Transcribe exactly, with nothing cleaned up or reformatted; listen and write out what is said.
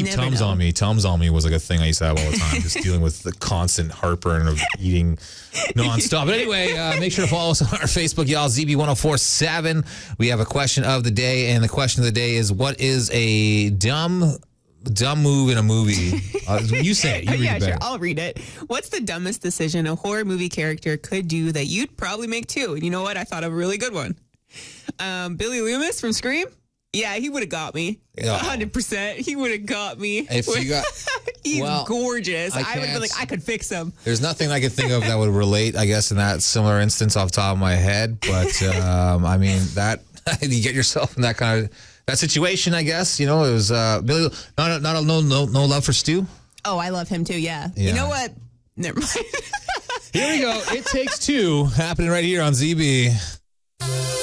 never Tums know. on me. Tums on me was like a thing I used to have all the time, just dealing with the constant heartburn of eating nonstop. But anyway, uh, make sure to follow us on our Facebook, y'all, Z B one oh four seven. We have a question of the day, and the question of the day is, what is a dumb, dumb move in a movie? Uh, you say it. You read yeah, it better. sure. I'll read it. What's the dumbest decision a horror movie character could do that you'd probably make too? And you know what? I thought of a really good one. Um, Billy Loomis from Scream. Yeah, he would have got me. Yeah. one hundred percent. He would have got me. If you got... He's well, gorgeous. I I, would be can't- like, I could fix him. There's nothing I could think of that would relate, I guess, in that similar instance off the top of my head. But, um, I mean, that you get yourself in that kind of that situation, I guess. You know, it was uh, Billy, not, not no, no, no love for Stu. Oh, I love him too. Yeah. Yeah. You know what? Never mind. Here we go. It Takes Two happening right here on Z B.